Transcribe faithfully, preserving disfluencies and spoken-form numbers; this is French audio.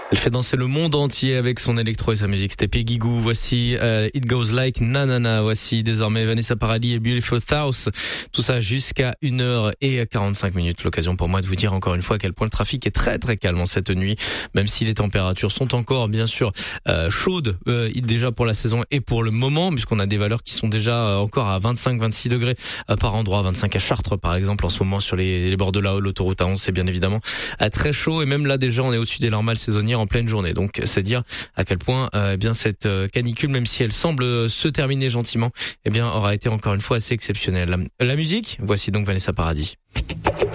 Elle fait danser le monde entier avec son électro et sa musique. C'était Peggy Gou. Voici euh, It Goes Like Na Na Na. Voici désormais Vanessa Paradis et Beautiful House. Tout ça jusqu'à une heure quarante-cinq minutes. L'occasion pour moi de vous dire encore une fois à quel point le trafic est très très calme en cette nuit. Même si les températures sont encore bien sûr euh, chaudes euh, déjà pour la saison et pour le moment, puisqu'on a des valeurs qui sont déjà euh, encore à vingt-cinq vingt-six degrés euh, par endroit. vingt-cinq à Chartres par exemple en ce moment sur les, les bords de la l'autoroute A onze. C'est bien évidemment euh, très chaud et même là déjà on est au-dessus des normales saisonnières en pleine journée. Donc c'est dire à quel point euh, eh bien cette euh, canicule, même si elle semble se terminer gentiment, eh bien aura été encore une fois assez exceptionnelle. La musique, voici donc Vanessa Paradis.